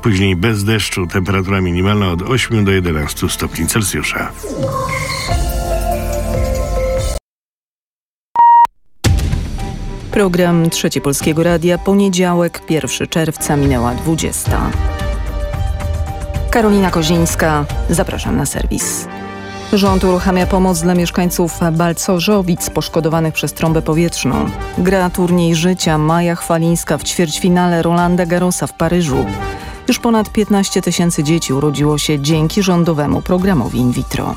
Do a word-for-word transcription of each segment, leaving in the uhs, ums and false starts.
Później bez deszczu, temperatura minimalna od ośmiu do jedenastu stopni Celsjusza. Program Trzeci Polskiego Radia, poniedziałek, pierwszego czerwca, minęła dwudziesta. Karolina Kozińska, zapraszam na serwis. Rząd uruchamia pomoc dla mieszkańców Balcarzowic poszkodowanych przez trąbę powietrzną. Gra turniej życia Maja Chwalińska w ćwierćfinale Rolanda Garrosa w Paryżu. Już ponad piętnaście tysięcy dzieci urodziło się dzięki rządowemu programowi in vitro.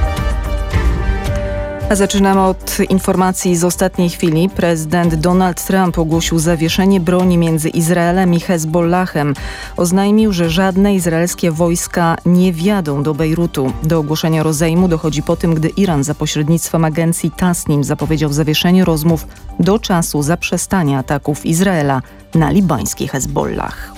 A zaczynamy od informacji z ostatniej chwili. Prezydent Donald Trump ogłosił zawieszenie broni między Izraelem i Hezbollahem. Oznajmił, że żadne izraelskie wojska nie wjadą do Bejrutu. Do ogłoszenia rozejmu dochodzi po tym, gdy Iran za pośrednictwem agencji Tasnim zapowiedział zawieszenie rozmów do czasu zaprzestania ataków Izraela na libański Hezbollah.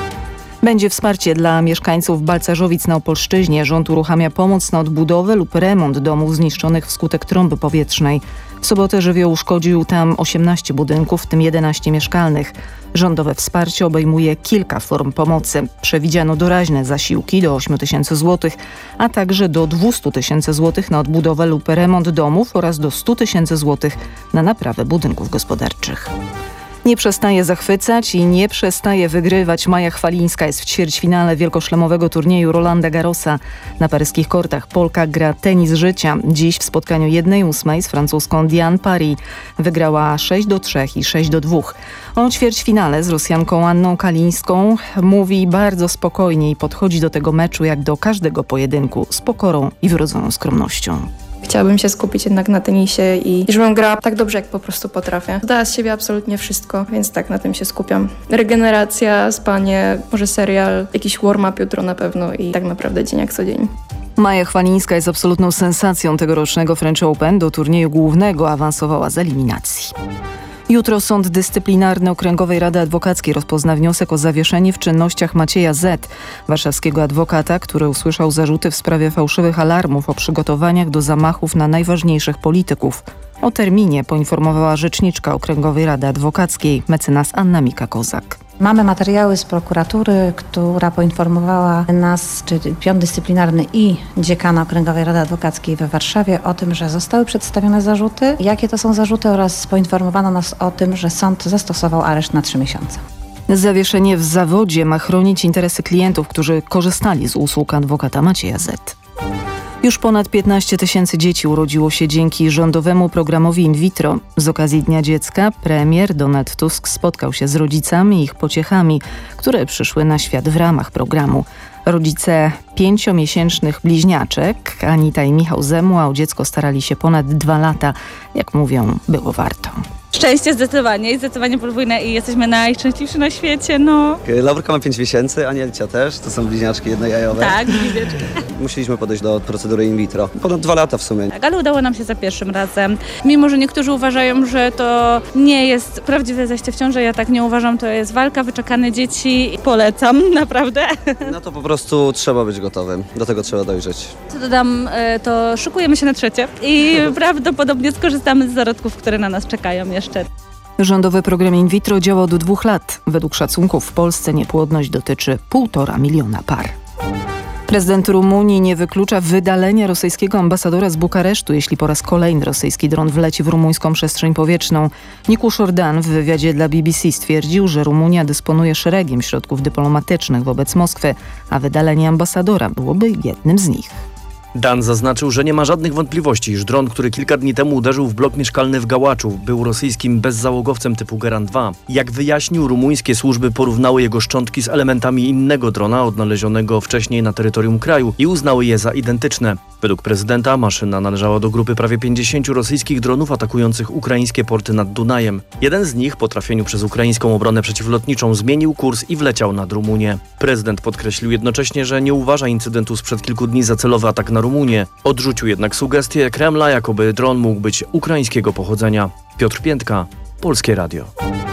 Będzie wsparcie dla mieszkańców Balcarzowic na Opolszczyźnie. Rząd uruchamia pomoc na odbudowę lub remont domów zniszczonych wskutek trąby powietrznej. W sobotę żywioł uszkodził tam osiemnaście budynków, w tym jedenaście mieszkalnych. Rządowe wsparcie obejmuje kilka form pomocy. Przewidziano doraźne zasiłki do ośmiu tysięcy złotych, a także do dwustu tysięcy złotych na odbudowę lub remont domów oraz do stu tysięcy złotych na naprawę budynków gospodarczych. Nie przestaje zachwycać i nie przestaje wygrywać. Maja Chwalińska jest w ćwierćfinale wielkoszlemowego turnieju Rolanda Garrosa. Na paryskich kortach Polka gra tenis życia. Dziś w spotkaniu jednej ósmej z francuską Diane Paris wygrała sześć do trzech i sześć do dwóch. O ćwierćfinale z Rosjanką Anną Kalińską mówi bardzo spokojnie i podchodzi do tego meczu jak do każdego pojedynku z pokorą i wyrodzoną skromnością. Chciałabym się skupić jednak na tenisie i żebym grała tak dobrze, jak po prostu potrafię. Dała z siebie absolutnie wszystko, więc tak, na tym się skupiam. Regeneracja, spanie, może serial, jakiś warm-up jutro na pewno i tak naprawdę dzień jak co dzień. Maja Chwalińska jest absolutną sensacją tegorocznego French Open. Do turnieju głównego awansowała z eliminacji. Jutro Sąd Dyscyplinarny Okręgowej Rady Adwokackiej rozpozna wniosek o zawieszenie w czynnościach Macieja Z., warszawskiego adwokata, który usłyszał zarzuty w sprawie fałszywych alarmów o przygotowaniach do zamachów na najważniejszych polityków. O terminie poinformowała rzeczniczka Okręgowej Rady Adwokackiej, mecenas Anna Mika-Kozak. Mamy materiały z prokuratury, która poinformowała nas, czyli pion dyscyplinarny i dziekana Okręgowej Rady Adwokackiej we Warszawie o tym, że zostały przedstawione zarzuty, jakie to są zarzuty oraz poinformowano nas o tym, że sąd zastosował areszt na trzy miesiące. Zawieszenie w zawodzie ma chronić interesy klientów, którzy korzystali z usług adwokata Macieja Z. Już ponad piętnaście tysięcy dzieci urodziło się dzięki rządowemu programowi in vitro. Z okazji Dnia Dziecka premier Donald Tusk spotkał się z rodzicami i ich pociechami, które przyszły na świat w ramach programu. Rodzice pięciomiesięcznych bliźniaczek, Anita i Michał Zemła, o dziecko starali się ponad dwa lata. Jak mówią, było warto. Szczęście zdecydowanie i zdecydowanie podwójne i jesteśmy najszczęśliwsi na świecie, no. Laurka ma pięć miesięcy, Anielcia też, to są bliźniaczki jednojajowe. Tak, bliźniaczki. Musieliśmy podejść do procedury in vitro. Ponad dwa lata w sumie. Tak, ale udało nam się za pierwszym razem. Mimo, że niektórzy uważają, że to nie jest prawdziwe zajście w ciążę, ja tak nie uważam, to jest walka, wyczekane dzieci. Polecam, naprawdę. No to po prostu trzeba być gotowym, do tego trzeba dojrzeć. Co dodam, to szykujemy się na trzecie i prawdopodobnie skorzystamy z zarodków, które na nas czekają jeszcze. Rządowy program in vitro działa od dwóch lat. Według szacunków w Polsce niepłodność dotyczy półtora miliona par. Prezydent Rumunii nie wyklucza wydalenia rosyjskiego ambasadora z Bukaresztu, jeśli po raz kolejny rosyjski dron wleci w rumuńską przestrzeń powietrzną. Nikusz Ordan w wywiadzie dla B B C stwierdził, że Rumunia dysponuje szeregiem środków dyplomatycznych wobec Moskwy, a wydalenie ambasadora byłoby jednym z nich. Dan zaznaczył, że nie ma żadnych wątpliwości, iż dron, który kilka dni temu uderzył w blok mieszkalny w Gałaczu, był rosyjskim bezzałogowcem typu Geran dwa. Jak wyjaśnił, rumuńskie służby porównały jego szczątki z elementami innego drona odnalezionego wcześniej na terytorium kraju i uznały je za identyczne. Według prezydenta maszyna należała do grupy prawie pięćdziesięciu rosyjskich dronów atakujących ukraińskie porty nad Dunajem. Jeden z nich po trafieniu przez ukraińską obronę przeciwlotniczą zmienił kurs i wleciał nad Rumunię. Prezydent podkreślił jednocześnie, że nie uważa incydentu sprzed kilku dni za celowy atak na Rumunię. Odrzucił jednak sugestię Kremla, jakoby dron mógł być ukraińskiego pochodzenia. Piotr Piętka, Polskie Radio.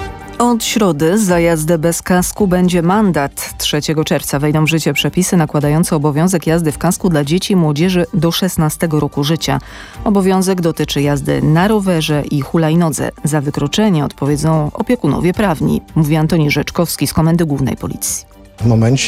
Od środy za jazdę bez kasku będzie mandat. trzeciego czerwca wejdą w życie przepisy nakładające obowiązek jazdy w kasku dla dzieci i młodzieży do szesnastego roku życia. Obowiązek dotyczy jazdy na rowerze i hulajnodze. Za wykroczenie odpowiedzą opiekunowie prawni, mówi Antoni Rzeczkowski z Komendy Głównej Policji. W momencie